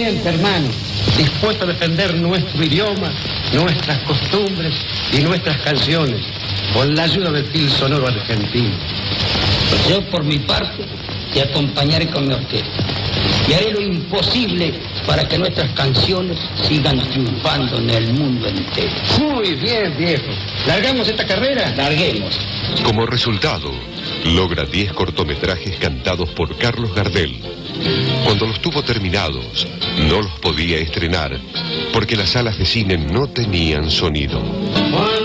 siempre, hermano, dispuesto a defender nuestro idioma, nuestras costumbres y nuestras canciones, con la ayuda del fil sonoro argentino. Yo, por mi parte, te acompañaré con mi orquesta y haré lo imposible para que nuestras canciones sigan triunfando en el mundo entero. Muy bien, viejo. ¿Largamos esta carrera? Larguemos. Como resultado, logra 10 cortometrajes cantados por Carlos Gardel. Cuando los tuvo terminados, no los podía estrenar porque las salas de cine no tenían sonido.